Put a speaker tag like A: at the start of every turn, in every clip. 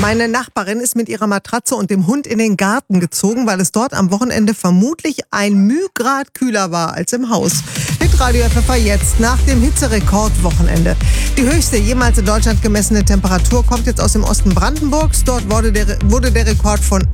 A: Meine Nachbarin ist mit ihrer Matratze und dem Hund in den Garten gezogen, weil es dort am Wochenende vermutlich 1 μ kühler war als im Haus. Hitradio FFH jetzt nach dem Hitzerekordwochenende. Die höchste jemals in Deutschland gemessene Temperatur kommt jetzt aus dem Osten Brandenburgs. Dort wurde der Rekord von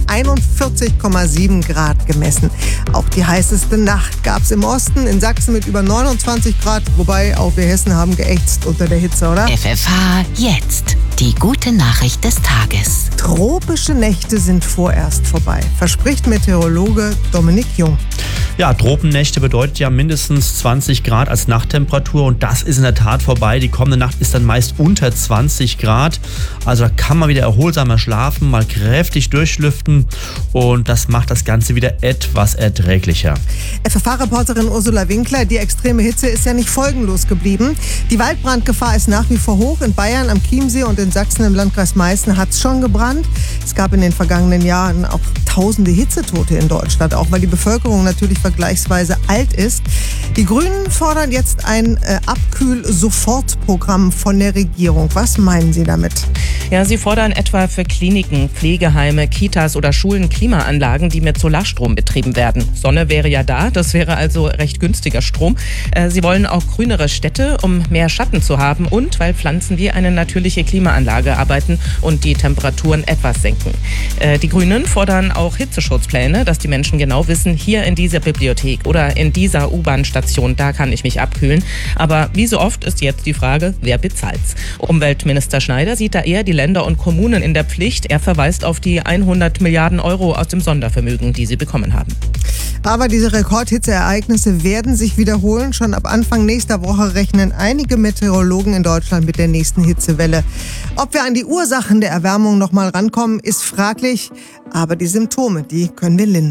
A: 41,7 Grad gemessen. Auch die heißeste Nacht gab es im Osten, in Sachsen mit über 29 Grad. Wobei auch wir Hessen haben geächtzt unter der Hitze, oder?
B: FFH jetzt. Die gute Nachricht des Tages.
A: Tropische Nächte sind vorerst vorbei, verspricht Meteorologe Dominik Jung.
C: Ja, Tropennächte bedeutet ja mindestens 20 Grad als Nachttemperatur und das ist in der Tat vorbei. Die kommende Nacht ist dann meist unter 20 Grad. Also da kann man wieder erholsamer schlafen, mal kräftig durchlüften und das macht das Ganze wieder etwas erträglicher.
A: FFH-Reporterin Ursula Winkler, die extreme Hitze ist ja nicht folgenlos geblieben. Die Waldbrandgefahr ist nach wie vor hoch. In Bayern am Chiemsee und in Sachsen im Landkreis Meißen hat es schon gebrannt. Es gab in den vergangenen Jahren auch tausende Hitzetote in Deutschland, auch weil die Bevölkerung natürlich vergleichsweise alt ist. Die Grünen fordern jetzt ein Abkühl-Sofortprogramm von der Regierung. Was meinen Sie damit?
D: Ja, sie fordern etwa für Kliniken, Pflegeheime, Kitas oder Schulen Klimaanlagen, die mit Solarstrom betrieben werden. Sonne wäre ja da, das wäre also recht günstiger Strom. Sie wollen auch grünere Städte, um mehr Schatten zu haben und weil Pflanzen wie eine natürliche Klimaanlage arbeiten und die Temperaturen etwas senken. Die Grünen fordern auch Hitzeschutzpläne, dass die Menschen genau wissen, hier in dieser Bibliothek oder in dieser U-Bahn-Station, da kann ich mich abkühlen. Aber wie so oft ist jetzt die Frage, wer bezahlt's? Umweltminister Schneider sieht da eher die Länder und Kommunen in der Pflicht. Er verweist auf die 100 Milliarden Euro aus dem Sondervermögen, die sie bekommen haben.
A: Aber diese Rekordhitzeereignisse werden sich wiederholen. Schon ab Anfang nächster Woche rechnen einige Meteorologen in Deutschland mit der nächsten Hitzewelle. Ob wir an die Ursachen der Erwärmung noch mal rankommen, ist fraglich. Aber die Symptome, die können wir lindern.